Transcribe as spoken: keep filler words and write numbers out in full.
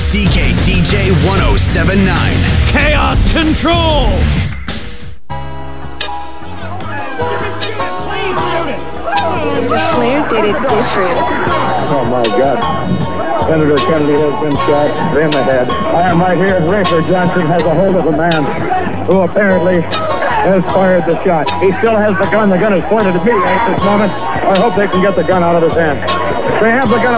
C K D J one oh seven point nine. Chaos Control! The Flair did it different. Oh my God. Senator Kennedy has been shot in the head. I am right here. Rafer Johnson has a hold of a man who apparently has fired the shot. He still has the gun. The gun is pointed at me at this moment. I hope they can get the gun out of his hand. They have the gun.